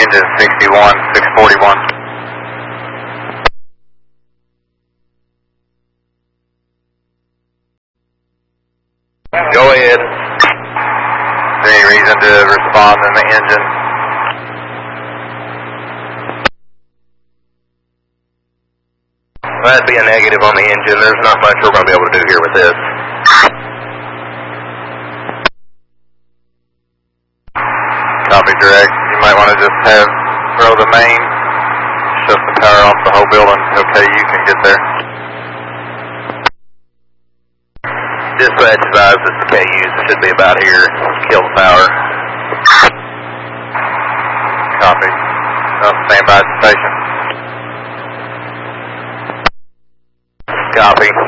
engine 61, 641. Go ahead. Is there any reason to respond in the engine? That'd be a negative on the engine. There's not much we're going to be able to do here with this. Copy direct. You might want to just throw the main, shut the power off the whole building. Okay, you can get there. Dispatch advised that the KUs should be about here. Kill the power. Copy. Stand by at the station. Copy.